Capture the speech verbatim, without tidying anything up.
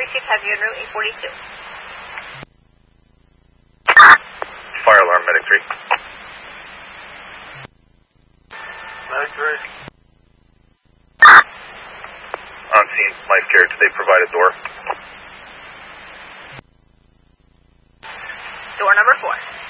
received heavy en route eight forty-two. Fire alarm, medic three. Medic three. On scene, life care. Did they provide a door? Door number four.